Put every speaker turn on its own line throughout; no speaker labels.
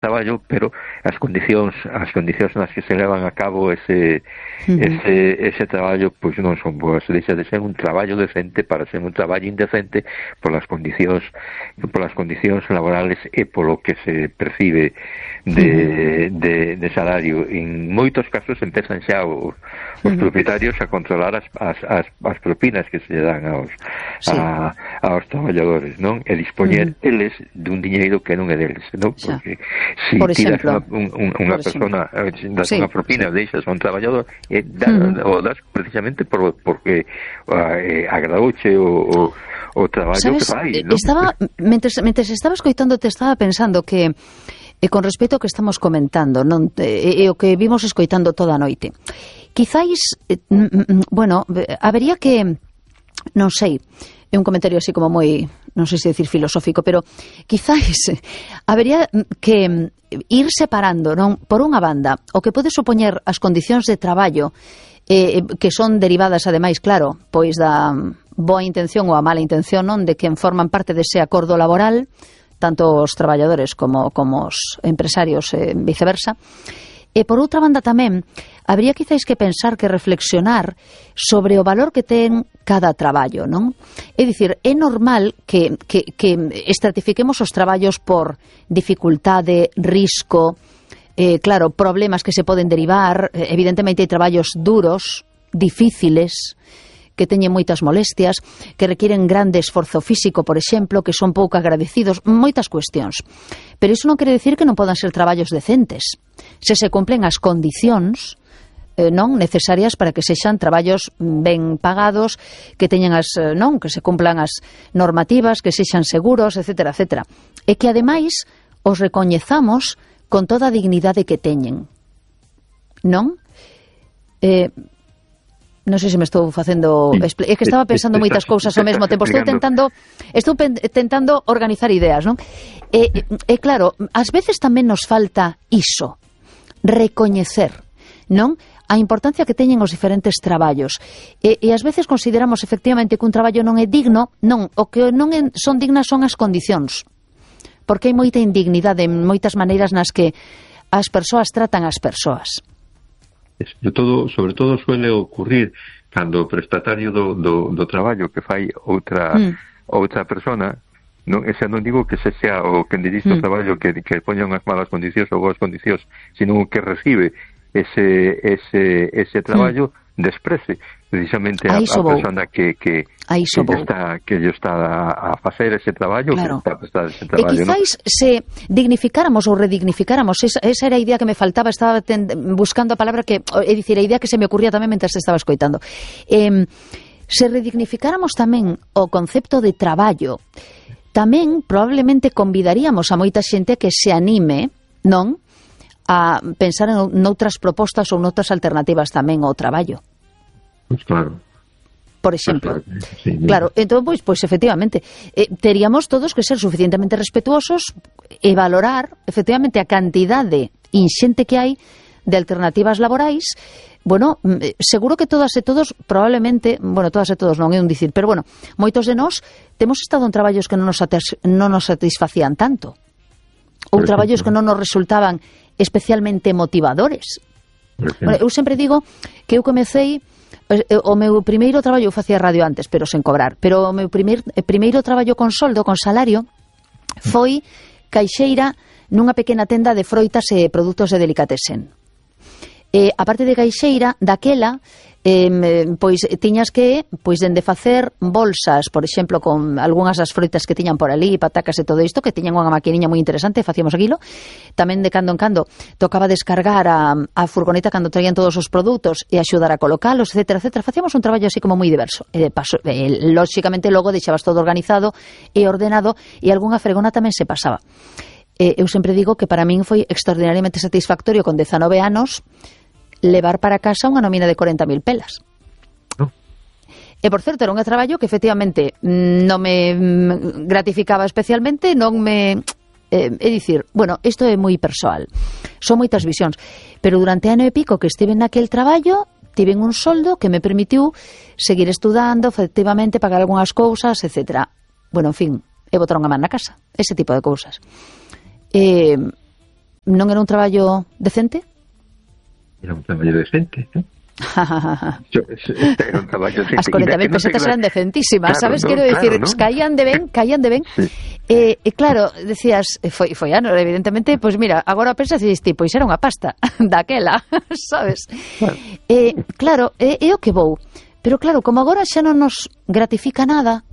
traballo, pero as condicións nas que se levan a cabo ese traballo pois non son boas. Deixa de ser un traballo decente para ser un traballo indecente polas condicións laborales e polo que se percibe de salario. En moitos casos empezan xa os propietarios a controlar as propinas que se dan aos traballadores, non? E dispoñer eles dun diñeiro que non é deles, non? Porque si tiras unha persona das unha propina, deixas a un traballador o das precisamente porque agradouche o traballo que fai, non?
Mentres estaba escoitando, te estaba pensando que con respecto ao que estamos comentando, non, e o que vimos escoitando toda a noite, quizáis habería que, non sei, é un comentario así como moi, non sei se decir filosófico, pero quizáis habería que ir separando, non, por unha banda, o que pode supoñer as condicións de traballo que son derivadas, ademais, claro, pois da boa intención ou a mala intención, non, de quen forman parte dese acordo laboral, tanto os traballadores como os empresarios e viceversa. E por outra banda tamén, habría quizáis que pensar, que reflexionar sobre o valor que ten cada traballo, non? É dicir, é normal que estratifiquemos os traballos por dificultade, risco, claro, problemas que se poden derivar. Evidentemente hai traballos duros, difíciles, que teñen moitas molestias, que requiren grande esforzo físico, por exemplo, que son pouco agradecidos, moitas cuestións. Pero iso non quere decir que non podan ser traballos decentes, se cumplen as condicións non necesarias para que sexan traballos ben pagados, que teñan que se cumplan as normativas, que sexan seguros, etcétera, etcétera. E que ademais os recoñezamos con toda a dignidade que teñen. Non? Non sei se me estou facendo... É que estaba pensando moitas cousas ao mesmo tempo. Estou tentando organizar ideas, non? E claro, ás veces tamén nos falta iso, recoñecer, non? A importancia que teñen os diferentes traballos. E ás veces consideramos efectivamente que un traballo non é digno. Non, o que non son dignas son as condicións. Porque hai moita indignidade en moitas maneiras nas que as persoas tratan as persoas.
Sobre todo suele ocurrir cando o prestatario do traballo que fai outra persona, non, ese non digo que se sea o que dirige o traballo que poña unhas malas condicións ou boas condicións, sino que recibe ese traballo desprece precisamente a persona que lle está a facer ese traballo, claro, que está a prestar ese traballo.
E quizáis se dignificáramos ou redignificáramos, esa era a idea que me faltaba, estaba buscando a palabra é dicir, a idea que se me ocurría tamén mentre estaba escoitando. Se redignificáramos tamén o concepto de traballo, tamén probablemente convidaríamos a moita xente que se anime, non, a pensar en noutras propostas ou noutras alternativas tamén ao traballo.
Pois claro.
Por exemplo. Claro, entón, pois efectivamente, teríamos todos que ser suficientemente respetuosos e valorar, efectivamente, a cantidade inxente que hai de alternativas laborais. Bueno, seguro que todas e todos, probablemente, todas e todos non é un dicir, pero moitos de nós temos estado en traballos que non nos satisfacían tanto. Ou traballos que non nos resultaban especialmente motivadores. Eu sempre digo que eu comecei, o meu primeiro traballo, eu facía radio antes, pero sen cobrar, pero o meu primeiro traballo con soldo, con salario, foi caixeira nunha pequena tenda de froitas e produtos de delicatessen. A parte de caixeira, daquela, pois tiñas que, dende facer bolsas, por exemplo, con algunhas das froitas que tiñan por ali, patacas e todo isto, que tiñan unha maquiniña moi interesante, facíamos aquilo. Tamén de cando en cando tocaba descargar a furgoneta cando traían todos os produtos e axudar a colocalos, etcétera, etcétera. Facíamos un traballo así como moi diverso. Lóxicamente, logo deixabas todo organizado e ordenado, e algunha fregona tamén se pasaba. Eu sempre digo que para min foi extraordinariamente satisfactorio con 19 anos levar para casa unha nómina de 40.000 pelas. E, por certo, era un traballo que efectivamente non me gratificaba especialmente, non me... é dicir, isto é moi persoal, son moitas visións, pero durante ano e pico que estive naquel traballo, tive un soldo que me permitiu seguir estudando, efectivamente, pagar algunhas cousas, etc. En fin, e botar unha man na casa, ese tipo de cousas. Non era un traballo decente?
Era un traballo decente, non? Era un traballo decente.
As 40.000 pesetas eran decentísimas, claro, sabes? Quero dicir, ¿no? caían de ben. Sí. Claro, decías, foi ano, evidentemente, pois mira, agora pensas e dices, pois era unha pasta daquela, sabes? Claro, é o que vou. Pero claro, como agora xa non nos gratifica nada,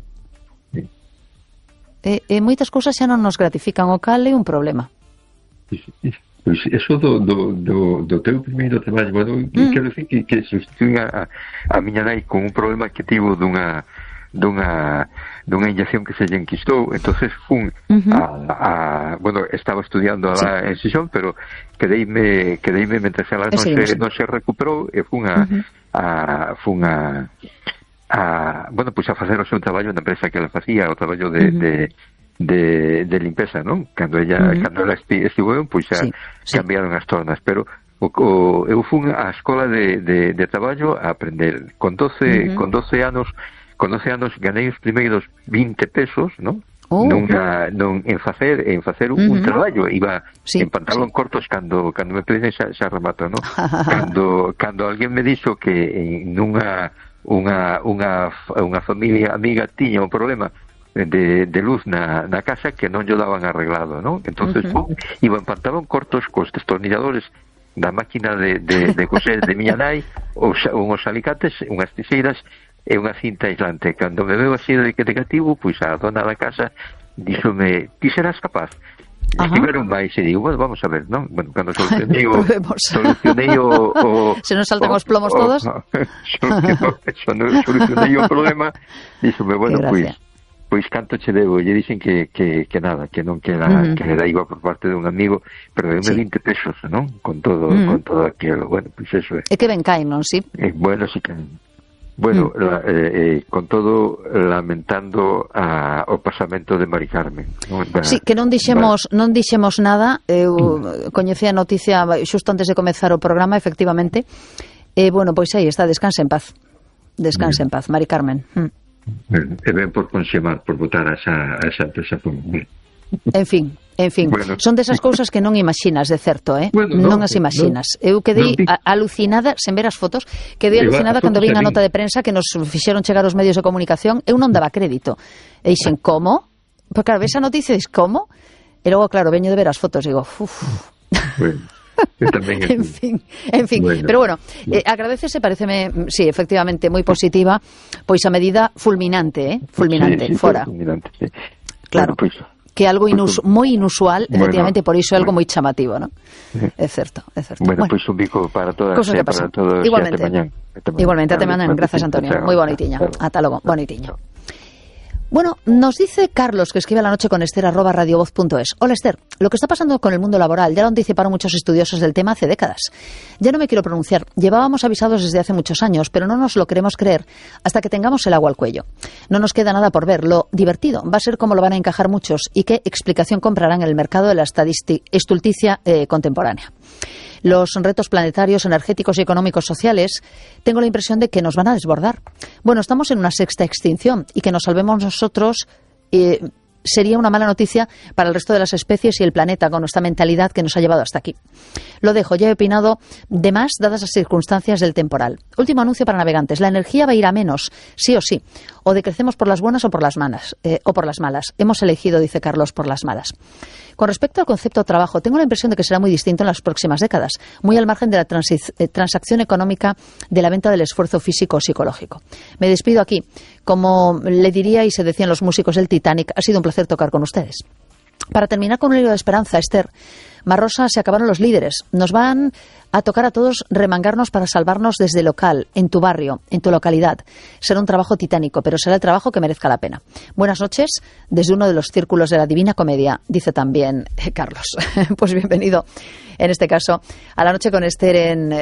moitas cousas xa non nos gratifican, o cal é un problema.
Pois eso do teu primeiro traballo, bueno, quero dicir que substituín a miña nai con un problema que tivo dunha inyección que se lle enquistou, entonces fun bueno, estaba estudiando en Xixón, pero quedeime mentre ela non se recuperou e fun bueno, pois a facer o seu traballo na empresa que ela facía, o traballo de limpeza, non? Cando ela estivo ben, pois xa cambiaron as tornas, pero eu fun á escola de traballo a aprender. Con 12 anos ganei os primeiros 20 pesos, non? En facer un traballo. Iba en pantalón cortos cando me pedían xa remato, non? Cando alguén me dixo que nunha unha familia amiga tiña un problema de luz na casa que non lle daban arreglado, non? Entonces iba en pantalón cortos cos destornilladores da máquina de coser de miña nai, unhos alicates, unhas tiseiras e unha cinta aislante. Cando me veo así de negativo, pois a dona da casa díxome, ti serás capaz? Estiveron máis e digo, bueno, vamos a ver, non? Bueno, cando solucionei o
se nos saltan os plomos todos.
Solucionei o problema, díxome, bueno, pois canto che debo, lle dixen que nada, que non queda IVA por parte dun amigo, pero deu 20 pesos, non? Con todo aquilo, bueno, pois eso é.
E que ben caen, non, si?
Bueno, si caen. Bueno, con todo lamentando o pasamento de Mari Carmen, non?
Sí, que non dixemos nada. Eu coñecía a noticia xusto antes de comezar o programa, efectivamente. Bueno, pois aí está, descanse en paz, Mari Carmen.
E ben por conxemar, por botar a esa empresa por mí.
En fin, bueno, son desas cousas que non imaxinas, de certo,
bueno,
non as imaxinas. Eu quedei alucinada, sen ver as fotos, quedei alucinada cando vi a nota de prensa que nos fixeron chegar os medios de comunicación. Eu non daba crédito. E dixen, como? Porque claro, ves a noticia e dis, como? E logo, claro, veño de ver as fotos e digo,
Bueno.
En fin, bueno. Pero bueno, agradecese, pareceme, sí, efectivamente, moi positiva, pois a medida fulminante, fora.
Fulminante, sí.
Claro, bueno, pues, que algo moi inusual, efectivamente, por iso é algo moi chamativo, ¿no? É certo.
Bueno, pois un bico para todas e para todos.
Igualmente, ate mañán, gracias, Antonio. Moi bonitiña. Ata logo, bonitiña. Bueno, nos dice Carlos, que escribe a la noche con Esther @radiovoz.es. Hola Esther, lo que está pasando con el mundo laboral ya lo anticiparon muchos estudiosos del tema hace décadas. Ya no me quiero pronunciar, llevábamos avisados desde hace muchos años, pero no nos lo queremos creer hasta que tengamos el agua al cuello. No nos queda nada por ver, lo divertido va a ser cómo lo van a encajar muchos y qué explicación comprarán en el mercado de la estulticia contemporánea. Los retos planetarios, energéticos y económicos sociales, tengo la impresión de que nos van a desbordar. Bueno, estamos en una sexta extinción y que nos salvemos nosotros sería una mala noticia para el resto de las especies y el planeta con nuestra mentalidad que nos ha llevado hasta aquí. Lo dejo, ya he opinado de más dadas las circunstancias del temporal. Último anuncio para navegantes. La energía va a ir a menos, sí o sí. O decrecemos por las buenas o por las malas. Hemos elegido, dice Carlos, por las malas. Con respecto al concepto de trabajo, tengo la impresión de que será muy distinto en las próximas décadas, muy al margen de la transacción económica de la venta del esfuerzo físico o psicológico. Me despido aquí. Como le diría y se decían los músicos del Titanic, ha sido un placer tocar con ustedes. Para terminar con un hilo de esperanza, Esther, Marrosa, se acabaron los líderes. Nos van a tocar a todos remangarnos para salvarnos desde local, en tu barrio, en tu localidad. Será un trabajo titánico, pero será el trabajo que merezca la pena. Buenas noches desde uno de los círculos de la Divina Comedia, dice también Carlos. Pues bienvenido, en este caso, a La Noche con Esther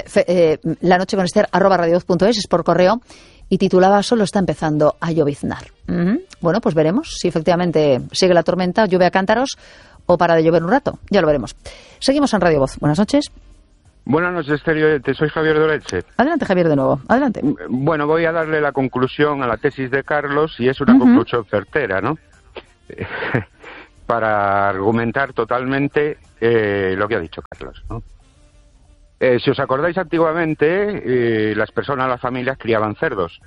@radiovoz.es, es por correo, y titulaba Solo está empezando a lloviznar. Bueno, pues veremos si efectivamente sigue la tormenta, llueve a cántaros o para de llover un rato. Ya lo veremos. Seguimos en Radio Voz. Buenas noches.
Buenas noches, Esther. Soy Javier Doretze.
Adelante, Javier, de nuevo. Adelante.
Bueno, voy a darle la conclusión a la tesis de Carlos y es una conclusión certera, ¿no? para argumentar totalmente lo que ha dicho Carlos, ¿no? Si os acordáis, antiguamente las personas, las familias criaban cerdos.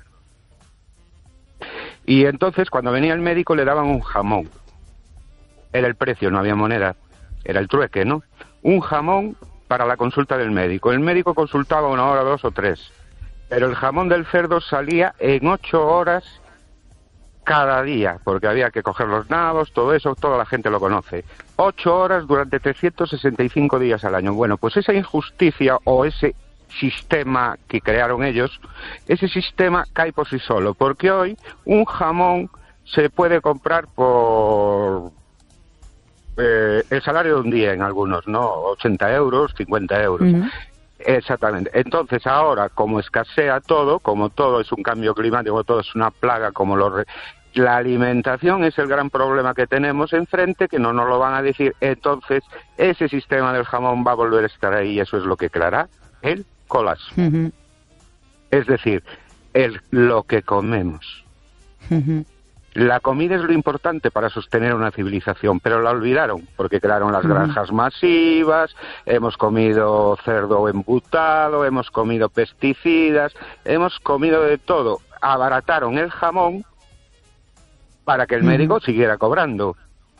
Y entonces, cuando venía el médico, le daban un jamón. Era el precio, no había moneda. Era el trueque, ¿no? Un jamón para la consulta del médico. El médico consultaba 1 hora, 2 o 3. Pero el jamón del cerdo salía en 8 horas cada día, porque había que coger los nabos, todo eso, toda la gente lo conoce. 8 horas durante 365 días al año. Bueno, pues esa injusticia o ese sistema que crearon ellos, ese sistema cae por sí solo, porque hoy un jamón se puede comprar por el salario de un día en algunos, ¿no? 80 euros, 50 euros. Exactamente. Entonces ahora, como escasea todo, como todo es un cambio climático, todo es una plaga, como la alimentación es el gran problema que tenemos enfrente, que no nos lo van a decir. Entonces ese sistema del jamón va a volver a estar ahí, y eso es lo que creará el colapso. Es decir, lo que comemos. La comida es lo importante para sostener una civilización, pero la olvidaron porque crearon las granjas masivas, hemos comido cerdo embutado, hemos comido pesticidas, hemos comido de todo. Abarataron el jamón para que el médico siguiera cobrando.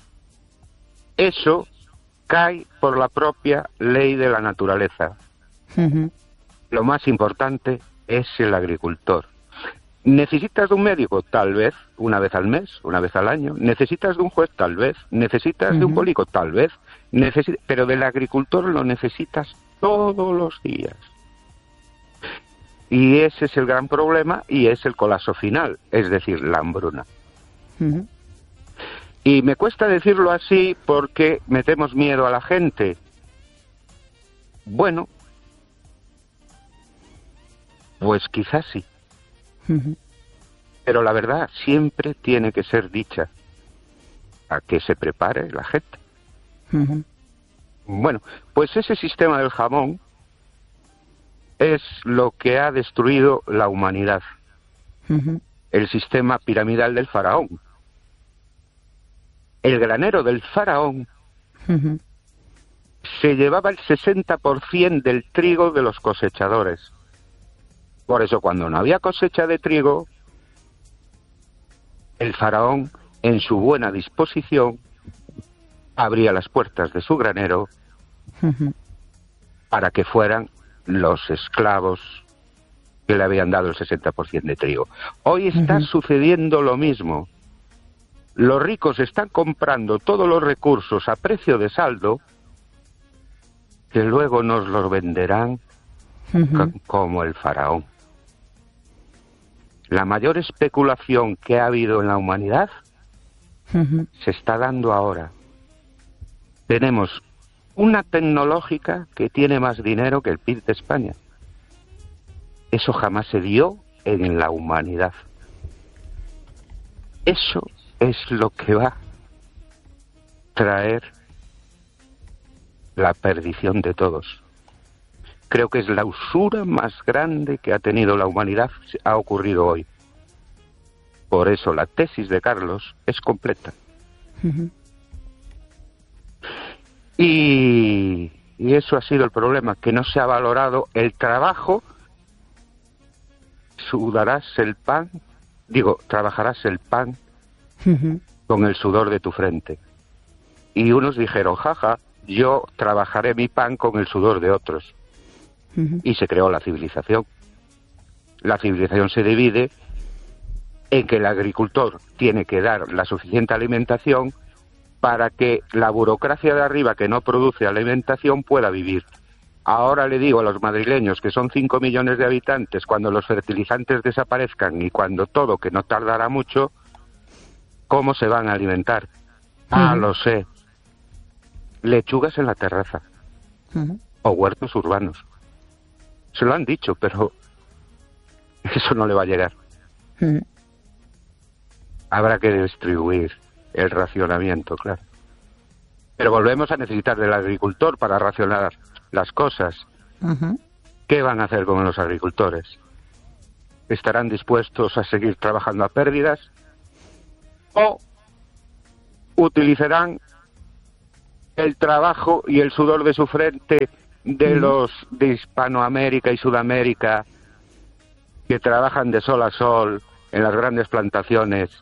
Eso cae por la propia ley de la naturaleza. Lo más importante es el agricultor. ¿Necesitas de un médico? Tal vez, una vez al mes, una vez al año. ¿Necesitas de un juez? Tal vez. ¿Necesitas de un político? Tal vez. Pero del agricultor lo necesitas todos los días. Y ese es el gran problema, y es el colapso final, es decir, la hambruna. Y me cuesta decirlo así porque metemos miedo a la gente. Bueno, pues quizás sí. Pero la verdad siempre tiene que ser dicha, a que se prepare la gente. Bueno, pues ese sistema del jamón es lo que ha destruido la humanidad. El sistema piramidal del faraón. El granero del faraón se llevaba el 60% del trigo de los cosechadores. Por eso, cuando no había cosecha de trigo, el faraón, en su buena disposición, abría las puertas de su granero para que fueran los esclavos que le habían dado el 60% de trigo. Hoy está sucediendo lo mismo. Los ricos están comprando todos los recursos a precio de saldo, que luego nos los venderán como el faraón. La mayor especulación que ha habido en la humanidad se está dando ahora. Tenemos una tecnológica que tiene más dinero que el PIB de España. Eso jamás se dio en la humanidad. Eso es lo que va a traer la perdición de todos. Creo que es la usura más grande que ha tenido la humanidad, ha ocurrido hoy. Por eso la tesis de Carlos es completa. Y eso ha sido el problema, que no se ha valorado el trabajo. Sudarás el pan, trabajarás el pan con el sudor de tu frente. Y unos dijeron, jaja, yo trabajaré mi pan con el sudor de otros. Y se creó la civilización. La civilización se divide en que el agricultor tiene que dar la suficiente alimentación para que la burocracia de arriba, que no produce alimentación, pueda vivir. Ahora le digo a los madrileños, que son 5 millones de habitantes, cuando los fertilizantes desaparezcan y cuando todo, que no tardará mucho, ¿cómo se van a alimentar? Lo sé. Lechugas en la terraza. O huertos urbanos. Se lo han dicho, pero eso no le va a llegar. Habrá que distribuir el racionamiento, claro. Pero volvemos a necesitar del agricultor para racionar las cosas. ¿Qué van a hacer con los agricultores? ¿Estarán dispuestos a seguir trabajando a pérdidas? ¿O utilizarán el trabajo y el sudor de su frente de los de Hispanoamérica y Sudamérica, que trabajan de sol a sol en las grandes plantaciones,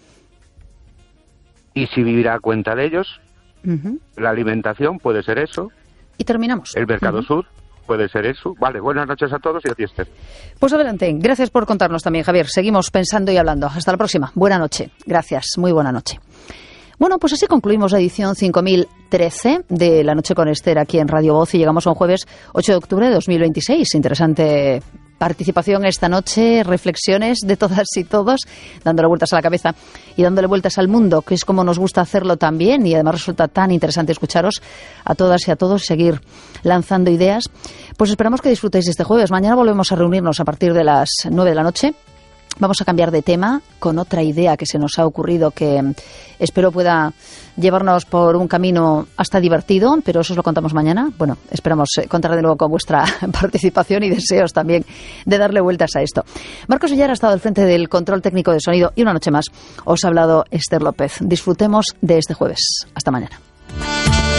y si vivirá a cuenta de ellos. La alimentación puede ser eso.
Y terminamos.
El Mercado Sur puede ser eso. Vale, buenas noches a todos y a ti, Esther.
Pues adelante. Gracias por contarnos también, Javier. Seguimos pensando y hablando. Hasta la próxima. Buena noche. Gracias. Muy buena noche. Bueno, pues así concluimos la edición 5013 de La Noche con Esther aquí en Radio Voz y llegamos a un jueves 8 de octubre de 2026. Interesante participación esta noche, reflexiones de todas y todos, dándole vueltas a la cabeza y dándole vueltas al mundo, que es como nos gusta hacerlo también, y además resulta tan interesante escucharos a todas y a todos, seguir lanzando ideas. Pues esperamos que disfrutéis este jueves. Mañana volvemos a reunirnos a partir de las 9 de la noche. Vamos a cambiar de tema con otra idea que se nos ha ocurrido que espero pueda llevarnos por un camino hasta divertido, pero eso os lo contamos mañana. Bueno, esperamos contar de nuevo con vuestra participación y deseos también de darle vueltas a esto. Marcos Villar ha estado al frente del control técnico de sonido y una noche más os ha hablado Esther López. Disfrutemos de este jueves. Hasta mañana.